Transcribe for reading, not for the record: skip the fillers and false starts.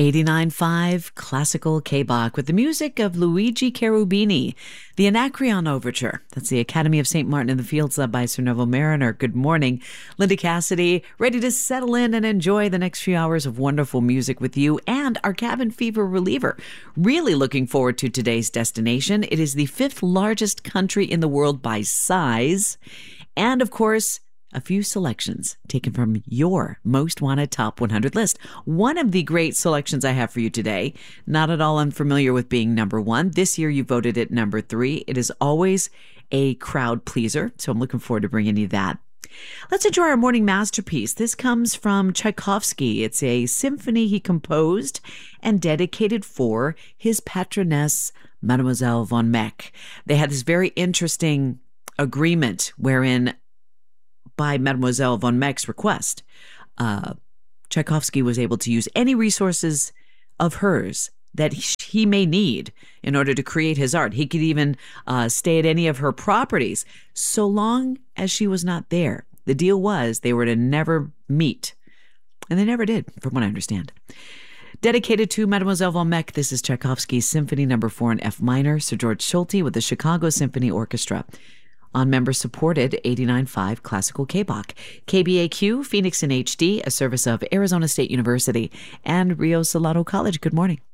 89.5 Classical K-Bach with the music of Luigi Cherubini, the Anacreon Overture. That's the Academy of St. Martin in the Fields led by Sir Neville Mariner. Good morning. Linda Cassidy, ready to settle in and enjoy the next few hours of wonderful music with you and our cabin fever reliever. Really looking forward to today's destination. It is the fifth largest country in the world by size. And of course, a few selections taken from your most wanted top 100 list. One of the great selections I have for you today, not at all unfamiliar with being number one. This year you voted it number 3. It is always a crowd pleaser, so I'm looking forward to bringing you that. Let's enjoy our morning masterpiece. This comes from Tchaikovsky. It's a symphony he composed and dedicated for his patroness, Mademoiselle von Meck. They had this very interesting agreement wherein, by Mademoiselle von Meck's request, Tchaikovsky was able to use any resources of hers that he may need in order to create his art. He could even stay at any of her properties, so long as she was not there. The deal was they were to never meet, and they never did, from what I understand. Dedicated to Mademoiselle von Meck, this is Tchaikovsky's Symphony No. 4 in F minor, Sir George Solti with the Chicago Symphony Orchestra. On member-supported 89.5 Classical K-Bach. KBAQ, Phoenix in HD, a service of Arizona State University and Rio Salado College. Good morning.